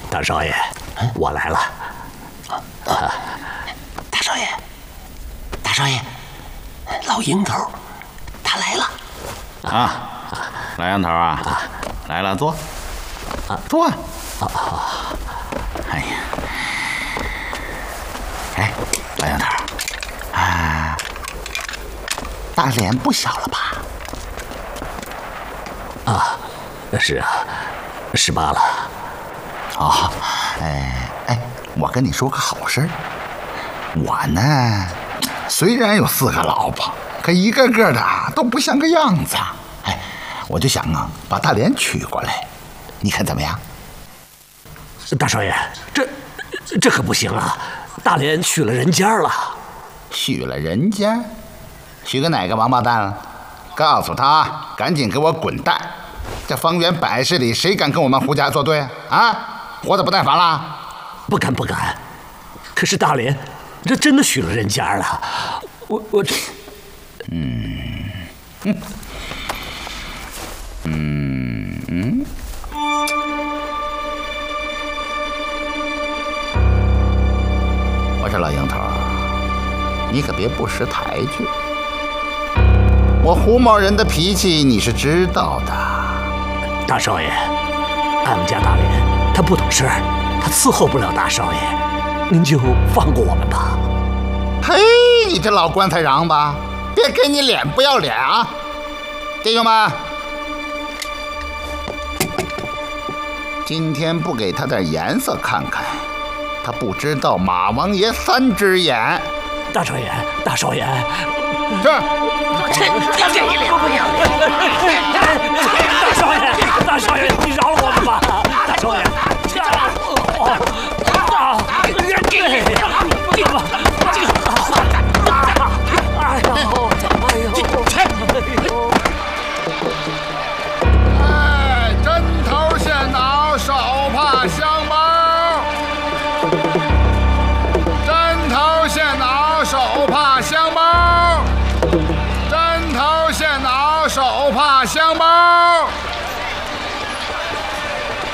大少爷，我来了。 大少爷，大少爷，老鹰头，他来了。 啊，老杨头啊，来了，坐，坐。哎呀，哎，老杨头啊，大脸不小了吧？ 啊，是啊，18了。 哦，我跟你说个好事儿，我呢，虽然有4个老婆，可一个个的都不像个样子。我就想啊，把大脸娶过来，你看怎么样？ 大少爷，这可不行啊！大脸娶了人家了。 娶了人家？娶个哪个王八蛋了？告诉他，赶紧给我滚蛋！这方圆100世里，谁敢跟我们胡家作对啊？活得不耐烦了？ 不敢不敢。可是大脸，这真的娶了人家了。我这……我说老鹰头，你可别不识抬举。我胡某人的脾气你是知道的。大少爷，俺们家大脸他不懂事儿，他伺候不了大少爷，您就放过我们吧。嘿，你这老棺材瓤子，别给你脸不要脸啊！弟兄们，今天不给他点颜色看看，他不知道马王爷3只眼。大少爷，大少爷，是。这一脸不要脸！大少爷，大少爷，你饶了我们吧！大少爷， 针头线脑手帕香包，针头线脑手帕香包，针头线脑手帕香包。